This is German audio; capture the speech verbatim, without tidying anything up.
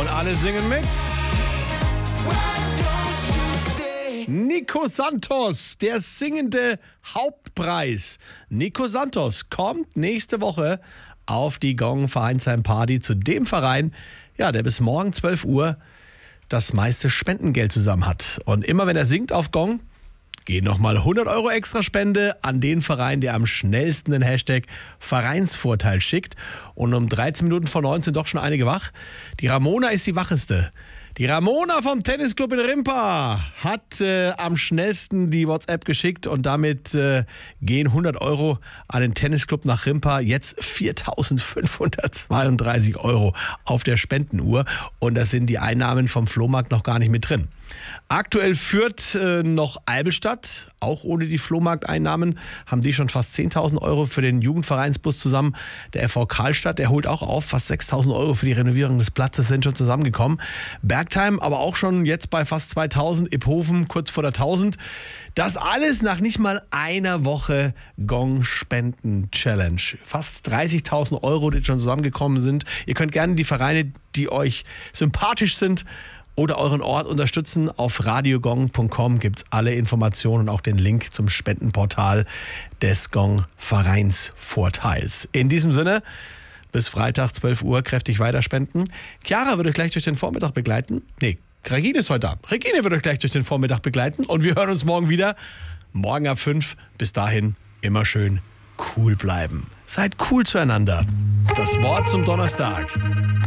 Und alle singen mit. Nico Santos, der singende Hauptpreis. Nico Santos kommt nächste Woche auf die Gong Vereinsheim Party zu dem Verein, ja, der bis morgen zwölf Uhr das meiste Spendengeld zusammen hat. Und immer wenn er singt auf Gong, gehen nochmal hundert Euro extra Spende an den Verein, der am schnellsten den Hashtag Vereinsvorteil schickt. Und um dreizehn Minuten vor neun sind doch schon einige wach. Die Ramona ist die wacheste. Die Ramona vom Tennisclub in Rimpa hat äh, am schnellsten die WhatsApp geschickt und damit äh, gehen hundert Euro an den Tennisclub nach Rimpa. Jetzt viertausendfünfhundertzweiunddreißig Euro auf der Spendenuhr und das sind die Einnahmen vom Flohmarkt noch gar nicht mit drin. Aktuell führt äh, noch Albelstadt, auch ohne die Flohmarkteinnahmen, haben die schon fast zehntausend Euro für den Jugendvereinsbus zusammen. Der F V Karlstadt, der holt auch auf, fast sechstausend Euro für die Renovierung des Platzes sind schon zusammengekommen. Bergheim aber auch schon jetzt bei fast zweitausend, Iphofen kurz vor der tausend. Das alles nach nicht mal einer Woche Gong-Spenden-Challenge. Fast dreißigtausend Euro, die schon zusammengekommen sind. Ihr könnt gerne die Vereine, die euch sympathisch sind, oder euren Ort unterstützen. Auf radiogong punkt com gibt es alle Informationen und auch den Link zum Spendenportal des Gong Vereinsvorteils. In diesem Sinne, bis Freitag zwölf Uhr kräftig weiterspenden. Chiara wird euch gleich durch den Vormittag begleiten. Nee, Regine ist heute da. Regine wird euch gleich durch den Vormittag begleiten und wir hören uns morgen wieder. Morgen ab fünf. Bis dahin immer schön cool bleiben. Seid cool zueinander. Das Wort zum Donnerstag.